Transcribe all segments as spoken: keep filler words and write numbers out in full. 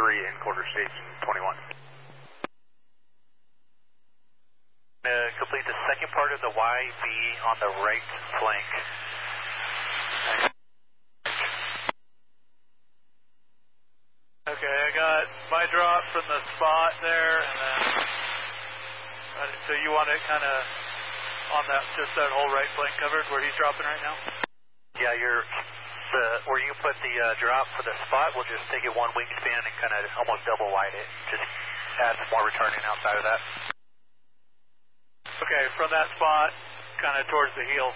three in quarter station twenty-one. Uh, complete the second part of the Y V on the right flank. Okay, I got my drop from the spot there, and then, so you want it kind of on that, just that whole right flank covered where he's dropping right now? Yeah, you're, the, where you put the uh, drop for the spot, we'll just take it one wingspan and kind of almost double wide it. Just add some more retarding outside of that. Okay, from that spot, kind of towards the heel.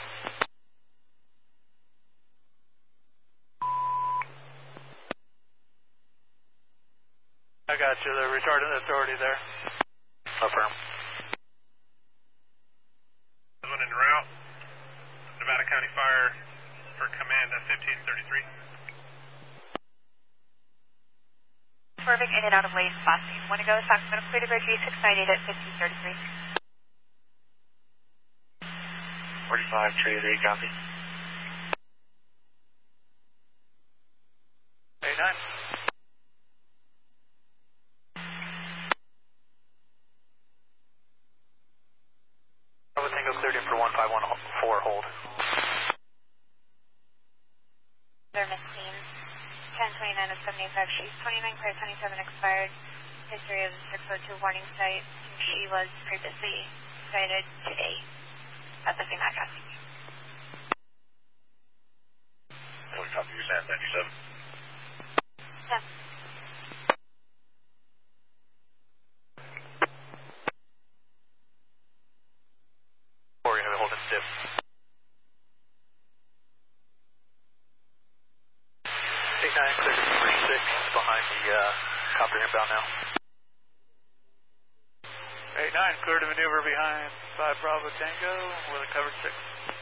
I got you, the retardant that's already there. Affirm. One en route, Nevada County Fire for command at fifteen thirty-three. Perfect, in and out of lane, passing. Want to go, Sacramento Clear to Bridge V six ninety-eight at fifteen thirty-three. forty-five, Tree eight, copy. eight nine. Bravo Tango cleared in for one five one four, hold. Service team, ten twenty-nine of seventy-five, she's twenty-nine, clear twenty-seven expired. History of six oh two warning site. She was previously cited today at the same address. What copy you sent, ninety-seven? Yeah. Or you have it holding stiff. eight nine, clear to three six, behind the uh, copter inbound now. eight nine, clear to maneuver behind five Bravo Tango with a covered six.